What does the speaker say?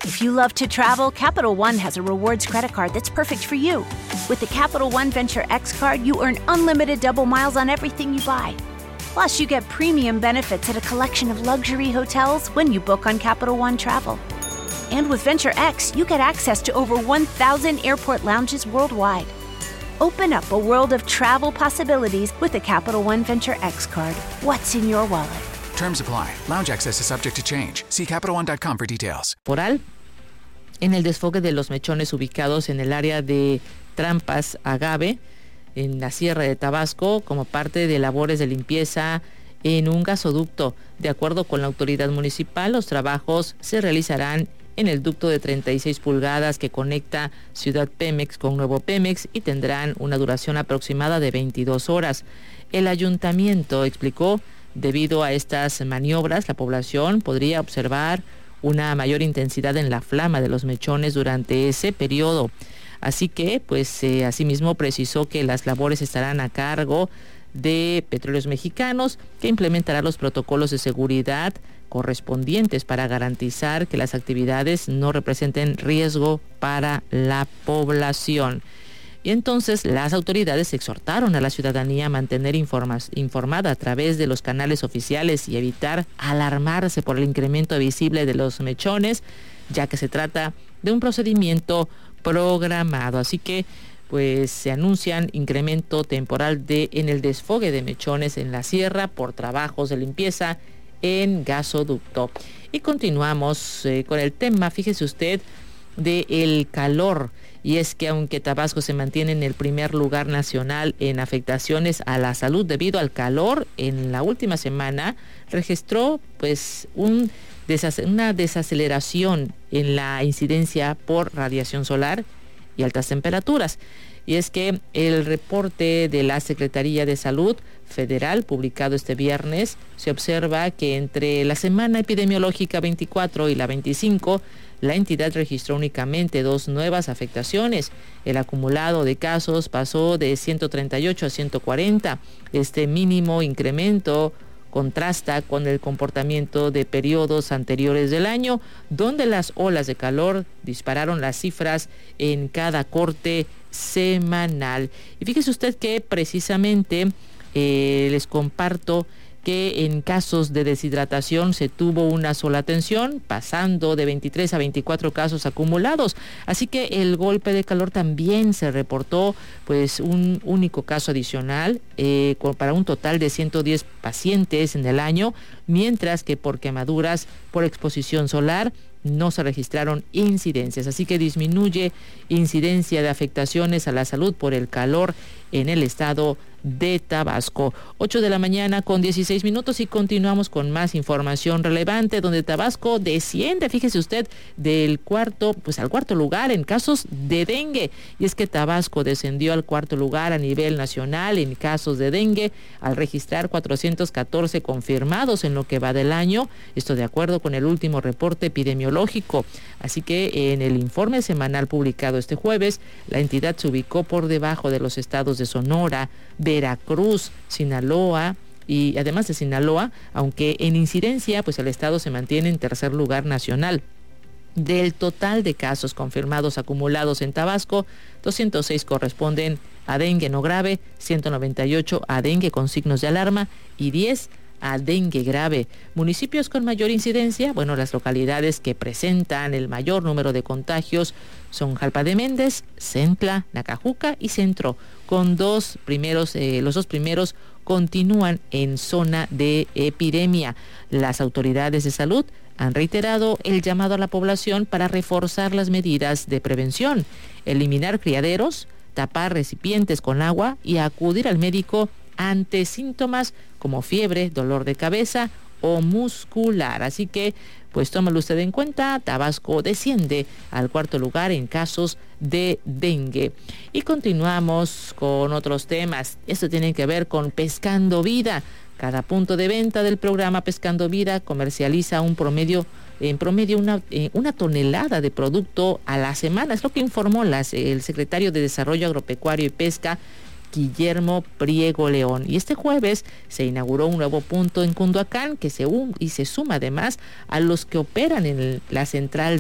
If you love to travel, Capital One has a rewards credit card that's perfect for you. With the Capital One Venture X card, you earn unlimited double miles on everything you buy. Plus, you get premium benefits at a collection of luxury hotels when you book on Capital One Travel. And with Venture X, you get access to over 1,000 airport lounges worldwide. Open up a world of travel possibilities with the Capital One Venture X card. What's in your wallet? Terms apply. Lounge access is subject to change. See CapitalOne.com for details. En el desfogue de los mechones ubicados en el área de Trampas Agave, en la Sierra de Tabasco, como parte de labores de limpieza en un gasoducto. De acuerdo con la autoridad municipal, los trabajos se realizarán en el ducto de 36 pulgadas que conecta Ciudad Pemex con Nuevo Pemex y tendrán una duración aproximada de 22 horas. El ayuntamiento explicó: debido a estas maniobras, la población podría observar una mayor intensidad en la flama de los mechones durante ese periodo. Así que, asimismo precisó que las labores estarán a cargo de Petróleos Mexicanos, que implementará los protocolos de seguridad correspondientes para garantizar que las actividades no representen riesgo para la población. Y entonces las autoridades exhortaron a la ciudadanía a mantener informada a través de los canales oficiales y evitar alarmarse por el incremento visible de los mechones, ya que se trata de un procedimiento programado. Así que se anuncian incremento temporal en el desfogue de mechones en la sierra por trabajos de limpieza en gasoducto. Y continuamos con el tema, fíjese usted, del calor. Y es que aunque Tabasco se mantiene en el primer lugar nacional en afectaciones a la salud debido al calor, en la última semana registró una desaceleración en la incidencia por radiación solar y altas temperaturas. Y es que el reporte de la Secretaría de Salud Federal, publicado este viernes, se observa que entre la semana epidemiológica 24 y la 25, la entidad registró únicamente 2 nuevas afectaciones. El acumulado de casos pasó de 138 a 140. Este mínimo incremento contrasta con el comportamiento de periodos anteriores del año, donde las olas de calor dispararon las cifras en cada corte semanal. Y fíjese usted que precisamente les comparto que en casos de deshidratación se tuvo una sola atención, pasando de 23 a 24 casos acumulados. Así que el golpe de calor también se reportó un único caso adicional para un total de 110 pacientes en el año, mientras que por quemaduras por exposición solar no se registraron incidencias. Así que disminuye incidencia de afectaciones a la salud por el calor en el estado de Tabasco. 8 de la mañana con 16 minutos y continuamos con más información relevante, donde Tabasco desciende, fíjese usted, del cuarto al cuarto lugar en casos de dengue. Y es que Tabasco descendió al cuarto lugar a nivel nacional en casos de dengue al registrar 414 confirmados en lo que va del año. Esto de acuerdo con el último reporte epidemiológico. Así que en el informe semanal publicado este jueves, la entidad se ubicó por debajo de los estados de Sonora, Veracruz, Sinaloa y además de Sinaloa, aunque en incidencia el estado se mantiene en tercer lugar nacional. Del total de casos confirmados acumulados en Tabasco, 206 corresponden a dengue no grave, 198 a dengue con signos de alarma y 10 a dengue grave. Municipios con mayor incidencia, las localidades que presentan el mayor número de contagios son Jalpa de Méndez, Centla, Nacajuca y Centro, con los dos primeros continúan en zona de epidemia. Las autoridades de salud han reiterado el llamado a la población para reforzar las medidas de prevención, eliminar criaderos, tapar recipientes con agua y acudir al médico ante síntomas como fiebre, dolor de cabeza o muscular. Así que, tómalo usted en cuenta, Tabasco desciende al cuarto lugar en casos de dengue. Y continuamos con otros temas. Esto tiene que ver con Pescando Vida. Cada punto de venta del programa Pescando Vida comercializa en promedio una tonelada de producto a la semana. Es lo que informó el secretario de Desarrollo Agropecuario y Pesca, Guillermo Priego León. Y este jueves se inauguró un nuevo punto en Cunduacán que se suma además a los que operan en la central